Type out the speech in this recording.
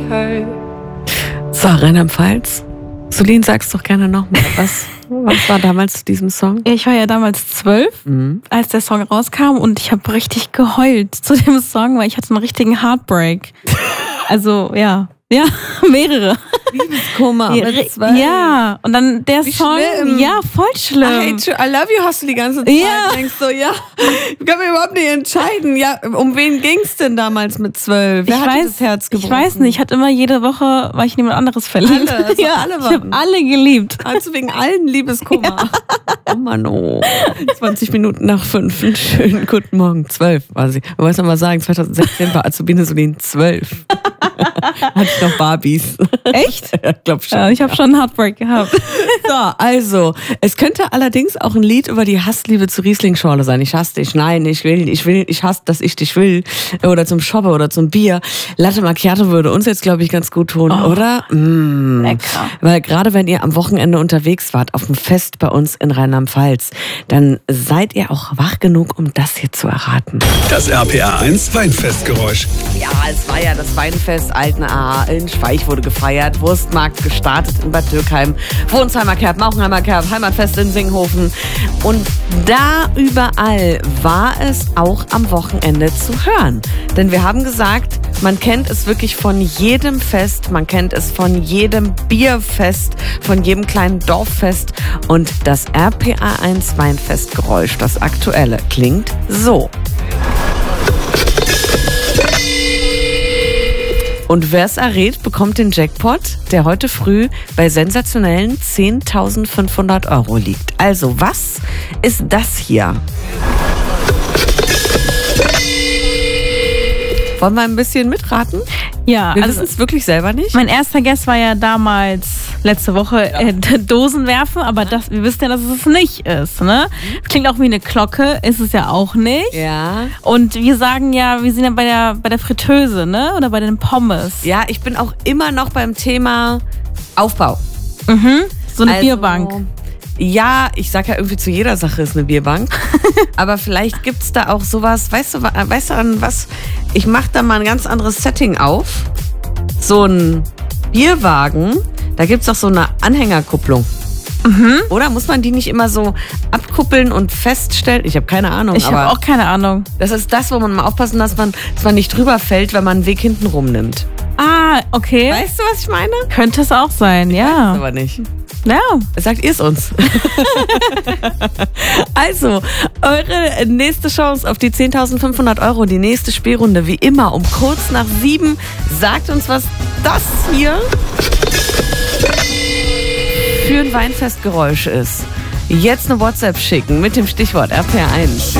So, Rheinland-Pfalz. Solin, sag's doch gerne nochmal. Was war damals zu diesem Song? Ich war ja damals 12, als der Song rauskam und ich habe richtig geheult zu dem Song, weil ich hatte einen richtigen Heartbreak. Also, ja, mehrere. Liebeskummer mit 12. Ja, und dann der Song, schlimm. Ja, voll schlimm. I love you hast du die ganze Zeit. Ja. Denkst so, ich kann mir überhaupt nicht entscheiden. Ja, um wen ging's denn damals mit 12? Wer hat das Herz gebrochen? Ich weiß nicht, ich hatte immer jede Woche, war ich in jemand anderes verliebt. Alle, also alle ich habe alle geliebt. Also wegen allen Liebeskummer. Ja. Oh Mann, 20 Minuten nach 5. Einen schönen guten Morgen. 12 war sie. Man muss noch mal sagen, 2016 war Azubine Solin 12. Hatte ich noch Barbies. Echt? Ja, glaub schon. Ja, ich habe schon einen Heartbreak gehabt. So, also, es könnte allerdings auch ein Lied über die Hassliebe zu Riesling-Schorle sein. Ich hasse dich, nein, ich hasse, dass ich dich will. Oder zum Shoppe oder zum Bier. Latte Macchiato würde uns jetzt, glaube ich, ganz gut tun, oder? Lecker. Weil gerade wenn ihr am Wochenende unterwegs wart, auf dem Fest bei uns in Rheinland-Pfalz, dann seid ihr auch wach genug, um das hier zu erraten. Das RPA 1 Weinfestgeräusch. Ja, es war ja das Weinfest Altenaar in Schweich wurde gefeiert, Wurstmarkt gestartet in Bad Dürkheim, Wohnsheimer Kerb, Mauchenheimer Kerb, Heimatfest in Singhofen. Und da überall war es auch am Wochenende zu hören. Denn wir haben gesagt, man kennt es wirklich von jedem Fest, man kennt es von jedem Bierfest, von jedem kleinen Dorffest. Und das RPA 1 Weinfestgeräusch, das aktuelle, klingt so. Und wer es errät, bekommt den Jackpot, der heute früh bei sensationellen 10.500 € liegt. Also, was ist das hier? Wollen wir ein bisschen mitraten? Ja, Wir wissen es wirklich selber nicht. Mein erster Guess war ja damals letzte Woche Dosen werfen, aber wir wissen ja, dass es nicht ist. Ne? Klingt auch wie eine Glocke, ist es ja auch nicht. Ja. Und wir sagen ja, wir sind ja bei der Fritteuse, ne? Oder bei den Pommes. Ja, ich bin auch immer noch beim Thema Aufbau. So eine Bierbank. Ja, ich sag ja irgendwie zu jeder Sache ist eine Bierbank. Aber vielleicht gibt's da auch sowas, weißt du an was? Ich mach da mal ein ganz anderes Setting auf. So ein Bierwagen, da gibt's doch so eine Anhängerkupplung. Oder muss man die nicht immer so abkuppeln und feststellen? Ich habe keine Ahnung. Ich habe auch keine Ahnung. Das ist das, wo man mal aufpassen, dass man nicht drüber fällt, wenn man einen Weg hinten rumnimmt. Ah, okay. Weißt du, was ich meine? Könnte es auch sein, ja. Aber nicht. Ja. Sagt ihr es uns? Also, eure nächste Chance auf die 10.500 €, die nächste Spielrunde, wie immer um kurz nach 7. Sagt uns, was das hier für ein Weinfestgeräusch ist. Jetzt eine WhatsApp schicken mit dem Stichwort RPR1.